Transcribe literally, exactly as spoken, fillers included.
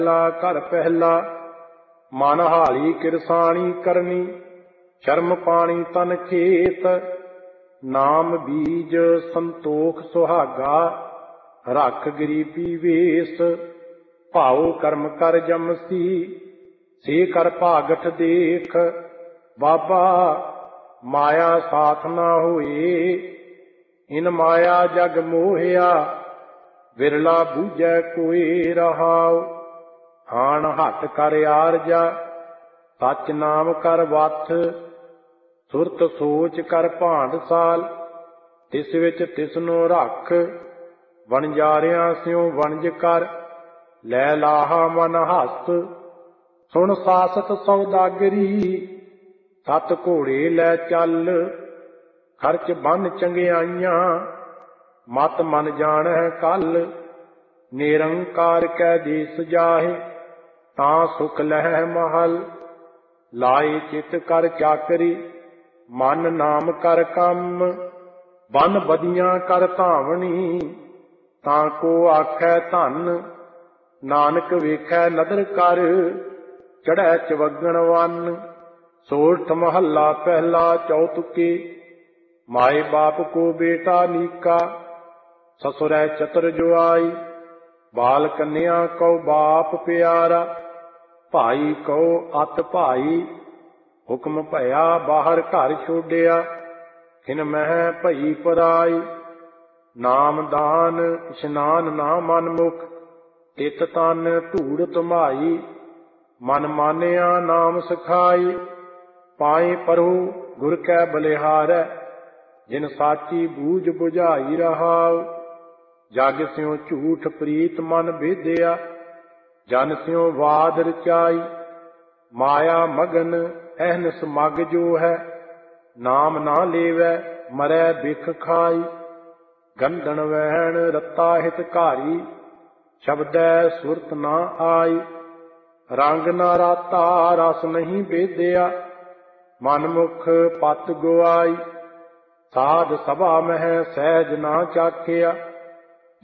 ਘਰ ਪਹਿਲਾ ਮਨ ਹਾਲੀ ਕਿਰਸਾਣੀ ਕਰਨੀ, ਸ਼ਰਮ ਪਾਣੀ ਤਨ ਖੇਤ। ਨਾਮ ਬੀਜ ਸੰਤੋਖ ਸੁਹਾਗਾ, ਰੱਖ ਗਰੀਬੀ ਵੇਸ। ਭਾਉ ਕਰਮ ਕਰ ਜਮਸੀ, ਸੇ ਕਰ ਭਾਗਠ ਦੇਖ। ਬਾਬਾ ਮਾਇਆ ਸਾਥ ਨਾ ਹੋਏ, ਇਨ ਮਾਇਆ ਜਗ ਮੋਹਿਆ। ਵਿਰਲਾ ਬੂਝੈ ਕੋਇ ਰਹਾਉ, ਹਾਣ ਹੱਥ ਕਰ ਆਰਜਾ। ਸੱਚ ਨਾਮ ਕਰ ਵੱਥ, ਸੁਰਤ ਸੋਚ ਕਰ ਭਾਂਡ ਸਾਲ। ਤਿਸ ਵਿੱਚ ਤਿਸਨੂੰ ਰੱਖ, ਵਣਜਾਰਿਆਂ ਸਿਉ ਵਣਜ ਕਰ। ਲੈ ਲਾਹਾ ਮਨ ਹੱਸ, ਸੁਣ ਸਾਸਤ ਸੌਦਾਗਰੀ। ਸੱਤ ਘੋੜੇ ਲੈ ਚੱਲ, ਖਰਚ ਬੰਨ ਚੰਗਿਆਈਆਂ। ਮਤ ਮਨ ਜਾਣੈ ਕੱਲ, ਨਿਰੰਕਾਰ ਕੈ ਦੇਸ ਜਾਹੇ। ਤਾਂ ਸੁਖ ਲਹਿ ਮਹਲ, ਲਾਏ ਚਿਤ ਕਰ ਚਾਕਰੀ। ਮਨ ਨਾਮ ਕਰ ਕੰਮ, ਬਨ ਬਦੀਆਂ ਕਰ ਧਾਵਣੀ। ਤਾਂ ਕੋ ਆਖੈ ਧਨ, ਨਾਨਕ ਵੇਖੈ ਨਦਰ ਕਰ। ਚੜ੍ਹੈ ਚਵਗਣ ਵੰਨ, ਸੋਰਠ ਮਹੱਲਾ ਪਹਿਲਾ ਚੌਤੁਕੇ। ਮਾਏ ਬਾਪ ਕੋ ਬੇਟਾ ਨੀਕਾ, ਸਸੁਰੈ ਚਤੁਰ ਜੁਆਈ। ਬਾਲ ਕੰਨਿਆ ਕਉ ਬਾਪ ਪਿਆਰਾ, ਭਾਈ ਕਉ ਅਤ ਭਾਈ। ਹੁਕਮ ਭਇਆ ਬਾਹਰ ਘਰ ਛੋਡਿਆ, ਖਿਨ ਮਹਿ ਭਈ ਪਰਾਈ। ਨਾਮ ਦਾਨ ਇਸ਼ਨਾਨ ਨਾ ਮਨ ਮੁਖ, ਤਿਤ ਤਨ ਧੂੜ ਤੁਮਾਈ। ਮਨ ਮਾਨਿਆ ਨਾਮ ਸਿਖਾਈ, ਪਾਏ ਪਰਹੁ ਗੁਰ ਕੈ ਬਲਿਹਾਰੈ। ਜਿਨ ਸਾਚੀ ਬੂਝ ਬੁਝਾਈ ਰਹਾਉ, ਜਗ ਸਿਉ ਝੂਠ ਪ੍ਰੀਤ ਮਨ ਭੇਦਿਆ। ਜਨ ਸਿਉ ਵਾਦ ਰਚਾਈ, ਮਾਇਆ ਮਗਨ ਅਹਨਿਸ ਮਗ ਜੋ ਹੈ। ਨਾਮ ਨਾ ਲੇਵੈ ਮਰੈ ਬਿਖ ਖਾਈ। ਗੰਧਨ ਵਹਿਣ ਰਤਾ ਹਿਤਕਾਰੀ, ਸ਼ਬਦੈ ਸੁਰਤ ਨਾ ਆਈ। ਰੰਗ ਨਾ ਰਾਤਾ ਰਸ ਨਹੀਂ ਬੇਦਿਆ, ਮਨ ਮੁਖ ਪਤ ਗੁਆਈ। ਸਾਧ ਸਭਾ ਮਹਿ ਸਹਿਜ ਨਾ ਚਾਖਿਆ,